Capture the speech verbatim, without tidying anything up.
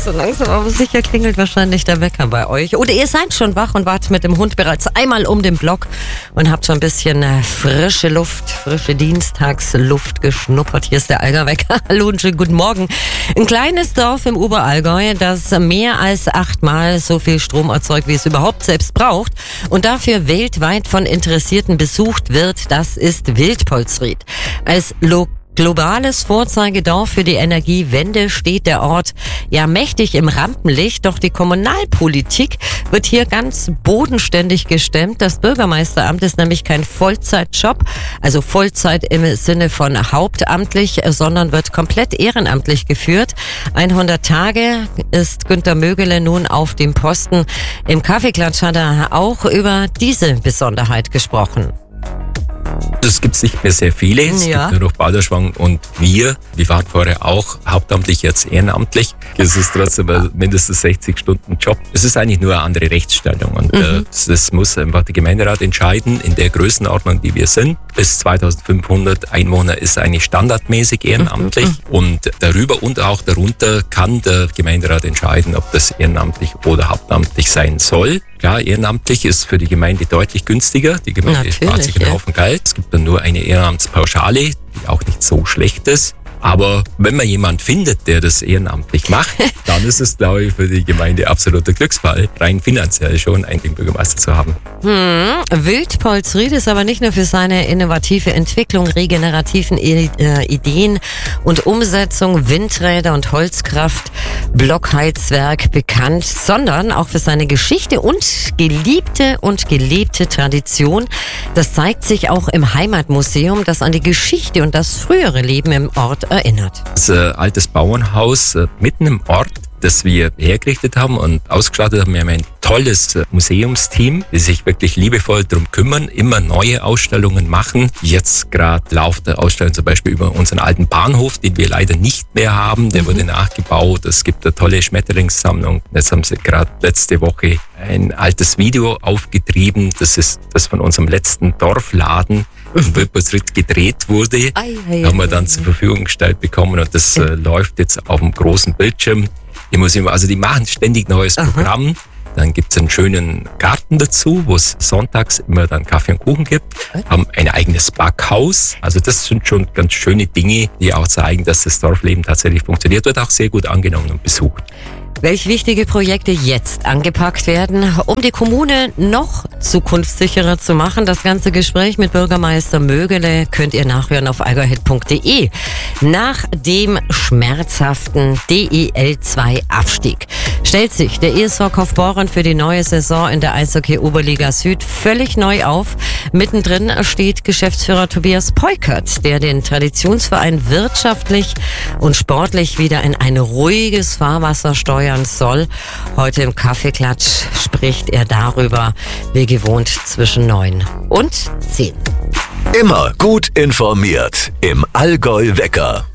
So langsam aber sicher klingelt wahrscheinlich der Wecker bei euch. Oder ihr seid schon wach und wart mit dem Hund bereits einmal um den Block und habt schon ein bisschen äh, frische Luft, frische Dienstagsluft geschnuppert. Hier ist der Allgäu-Wecker. Hallo und schönen guten Morgen. Ein kleines Dorf im Oberallgäu, das mehr als achtmal so viel Strom erzeugt, wie es überhaupt selbst braucht und dafür weltweit von Interessierten besucht wird, das ist Wildpolsried. Als Lo- globales Vorzeigedorf für die Energiewende steht der Ort ja mächtig im Rampenlicht, doch die Kommunalpolitik wird hier ganz bodenständig gestemmt. Das Bürgermeisteramt ist nämlich kein Vollzeitjob, also Vollzeit im Sinne von hauptamtlich, sondern wird komplett ehrenamtlich geführt. hundert Tage ist Günter Mögele nun auf dem Posten. Im Kaffeeklatsch hat er auch über diese Besonderheit gesprochen. Es gibt nicht mehr sehr viele, es ja. gibt nur noch Balderschwang und wir. Wir waren vorher auch hauptamtlich, jetzt ehrenamtlich. Es ist trotzdem ein mindestens sechzig Stunden Job. Es ist eigentlich nur eine andere Rechtsstellung und mhm. äh, das muss einfach der Gemeinderat entscheiden in der Größenordnung, die wir sind. Bis zweitausendfünfhundert Einwohner ist eigentlich standardmäßig ehrenamtlich mhm. und darüber und auch darunter kann der Gemeinderat entscheiden, ob das ehrenamtlich oder hauptamtlich sein soll. Klar, ehrenamtlich ist für die Gemeinde deutlich günstiger. Die Gemeinde spart sich einen ja. Haufen Geld. Es gibt dann nur eine Ehrenamtspauschale, die auch nicht so schlecht ist. Aber wenn man jemand findet, der das ehrenamtlich macht, dann ist es, glaube ich, für die Gemeinde absoluter Glücksfall, rein finanziell schon einen Bürgermeister zu haben. Hm. Wildpolsried ist aber nicht nur für seine innovative Entwicklung, regenerativen Ideen und Umsetzung, Windräder und Holzkraft, Blockheizwerk bekannt, sondern auch für seine Geschichte und geliebte und gelebte Tradition. Das zeigt sich auch im Heimatmuseum, das an die Geschichte und das frühere Leben im Ort erinnert. Das ist ein altes Bauernhaus äh, mitten im Ort, das wir hergerichtet haben und ausgestattet haben. Wir haben ein tolles äh, Museumsteam, die sich wirklich liebevoll darum kümmern, immer neue Ausstellungen machen. Jetzt gerade läuft eine Ausstellung zum Beispiel über unseren alten Bahnhof, den wir leider nicht mehr haben. Der mhm. wurde nachgebaut. Es gibt eine tolle Schmetterlingssammlung. Jetzt haben sie gerade letzte Woche ein altes Video aufgetrieben. Das ist das von unserem letzten Dorfladen, in Wildpolsried gedreht wurde, ei, ei, haben wir dann ei, zur Verfügung gestellt bekommen und das äh, läuft jetzt auf dem großen Bildschirm im Museum. Also die machen ständig neues Aha. Programm. Dann gibt's einen schönen Garten dazu, wo es sonntags immer dann Kaffee und Kuchen gibt. Haben ein eigenes Backhaus. Also das sind schon ganz schöne Dinge, die auch zeigen, dass das Dorfleben tatsächlich funktioniert. Wird auch sehr gut angenommen und besucht. Welche wichtige Projekte jetzt angepackt werden, um die Kommune noch zukunftssicherer zu machen? Das ganze Gespräch mit Bürgermeister Mögele könnt ihr nachhören auf allgäuhit punkt de. Nach dem schmerzhaften D E L zwei Abstieg stellt sich der E S V Kaufbeuren für die neue Saison in der Eishockey-Oberliga Süd völlig neu auf. Mittendrin steht Geschäftsführer Tobias Peukert, der den Traditionsverein wirtschaftlich und sportlich wieder in ein ruhiges Fahrwasser steuern soll. Heute im Kaffeeklatsch spricht er darüber, wie gewohnt zwischen neun und zehn. Immer gut informiert im Allgäu-Wecker.